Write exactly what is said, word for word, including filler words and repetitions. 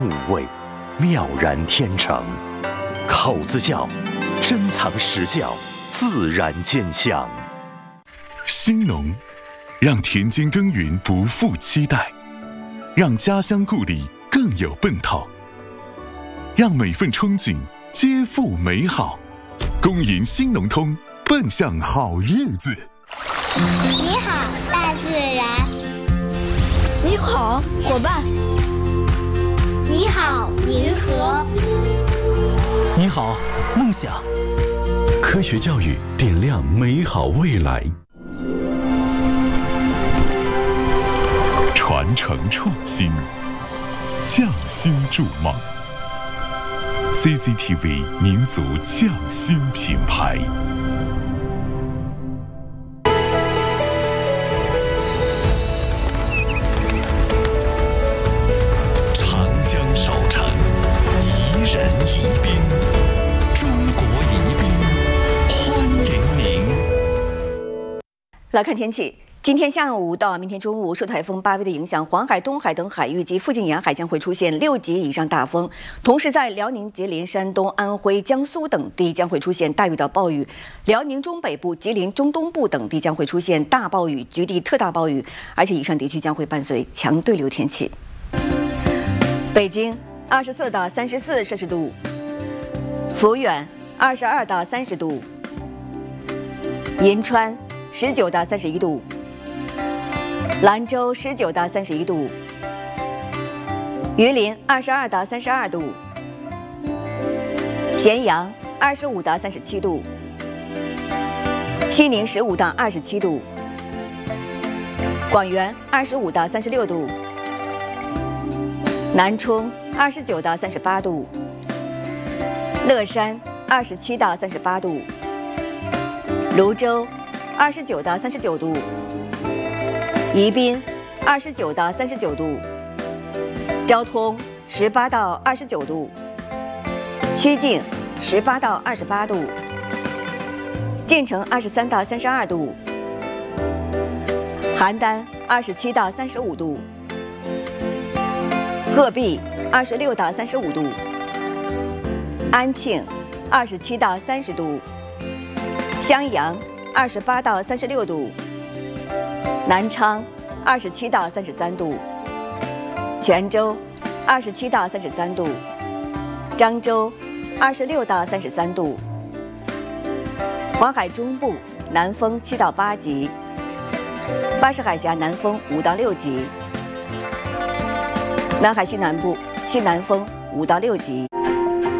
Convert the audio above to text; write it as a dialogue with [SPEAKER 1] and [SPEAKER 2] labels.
[SPEAKER 1] 五味，妙然天成。口子窖，珍藏实窖，自然见香。
[SPEAKER 2] 兴农，让田间耕耘不负期待，让家乡故里更有奔头，让每份憧憬皆付美好。恭迎兴农通，奔向好日子。
[SPEAKER 3] 你好，大自然。
[SPEAKER 4] 你好，伙伴。
[SPEAKER 3] 你好，银河。
[SPEAKER 5] 你好，梦想。
[SPEAKER 1] 科学教育点亮美好未来，
[SPEAKER 2] 传承创新，匠心筑梦。C C T V 民族匠心品牌。
[SPEAKER 1] 长江守城，宜人宜宾，中国宜宾，欢迎您。
[SPEAKER 6] 来看天气。今天下午到明天中午，受台风巴威的影响，黄海、东海等海域及附近沿海将会出现六级以上大风，同时在辽宁、吉林、山东、安徽、江苏等地将会出现大雨到暴雨，辽宁中北部、吉林中东部等地将会出现大暴雨、局地特大暴雨，而且以上地区将会伴随强对流天气。北京二十四到三十四摄氏度，抚远二十二到三十度，银川十九到三十一度。兰州十九到三十一度，榆林二十二到三十二度，咸阳二十五到三十七度，西宁十五到二十七度，广元二十五到三十六度，南充二十九到三十八度，乐山二十七到三十八度，泸州二十九到三十九度。宜宾二十九到三十九度，昭通十八到二十九度，曲靖十八到二十八度，晋城二十三到三十二度，邯郸二十七到三十五度，鹤壁二十六到三十五度，安庆二十七到三十度，襄阳二十八到三十六度。南昌二十七到三十三度，泉州二十七到三十三度，漳州二十六到三十三度，黄海中部南风七到八级，巴士海峡南风五到六级，南海西南部西南风五到六级。